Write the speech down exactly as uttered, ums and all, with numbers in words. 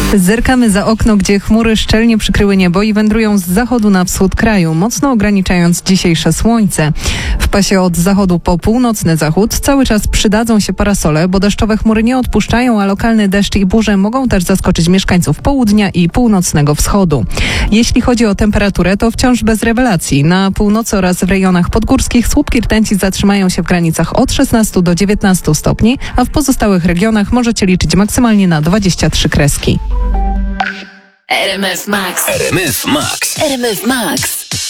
Zerkamy za okno, gdzie chmury szczelnie przykryły niebo i wędrują z zachodu na wschód kraju, mocno ograniczając dzisiejsze słońce. W pasie od zachodu po północny zachód cały czas przydadzą się parasole, bo deszczowe chmury nie odpuszczają, a lokalny deszcz i burze mogą też zaskoczyć mieszkańców południa i północnego wschodu. Jeśli chodzi o temperaturę, to wciąż bez rewelacji. Na północy oraz w rejonach podgórskich słupki rtęci zatrzymają się w granicach od szesnastu do dziewiętnastu stopni, a w pozostałych regionach możecie liczyć maksymalnie na dwadzieścia trzy kreski. R M F Max. R M F Max. R M F Max.